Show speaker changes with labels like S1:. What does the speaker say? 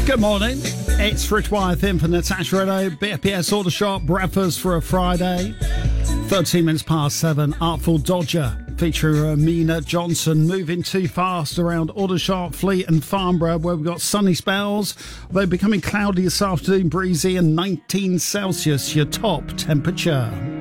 S1: Good morning. It's Fridge Wyeth in for Natasha Renault. BFPS Auto Shop, breakfast for a Friday. 13 minutes past 7. Artful Dodger featuring Mina Johnson. Moving too fast around Aldershot, Fleet and Farnborough, where we've got sunny spells. Although becoming cloudy this afternoon, breezy and 19 Celsius, your top temperature.